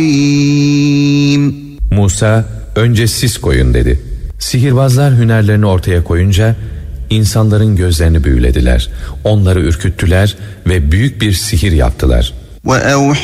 Musa, önce siz koyun dedi. Sihirbazlar hünerlerini ortaya koyunca insanların gözlerini büyülediler. Onları ürküttüler ve büyük bir sihir yaptılar.